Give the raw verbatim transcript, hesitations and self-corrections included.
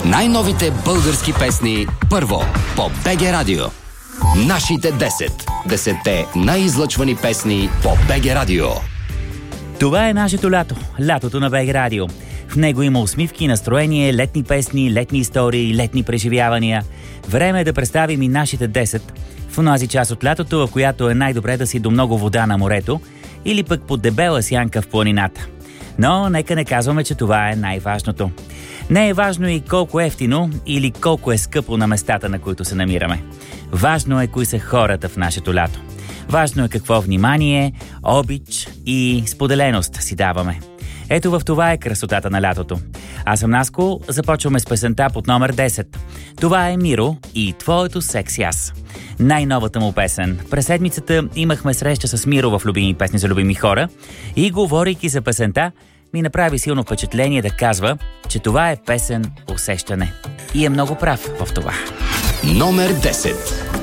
Най-новите български песни първо по БГ Радио. Нашите десет. Десетте най-излъчвани песни по БГ Радио. Това е нашето лято. Лятото на БГ Радио. В него има усмивки, настроение, летни песни, летни истории, летни преживявания. Време е да представим и нашите десет в онази част от лятото, в която е най-добре да си до много вода на морето или пък под дебела сянка в планината. Но нека не казваме, че това е най-важното. Не е важно и колко ефтино или колко е скъпо на местата, на които се намираме. Важно е кои са хората в нашето лято. Важно е какво внимание, обич и споделеност си даваме. Ето в това е красотата на лятото. Аз съм Наско, започваме с песента под номер десет. Това е Миро и Твоето секси аз. Най-новата му песен. През седмицата имахме среща с Миро в Любими песни за любими хора и говорейки за песента, ми направи силно впечатление да казва, че това е песен усещане. И е много прав в това. Номер десет.